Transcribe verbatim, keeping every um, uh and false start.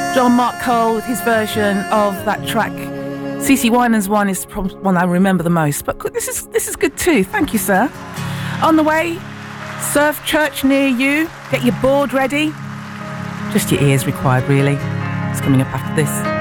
John Mark Cole with his version of that track. C C Winans one is probably one I remember the most, but this is this is good too. Thank you, sir. On the way, Surf Church near you. Get your board ready. Just your ears required, really. It's coming up after this.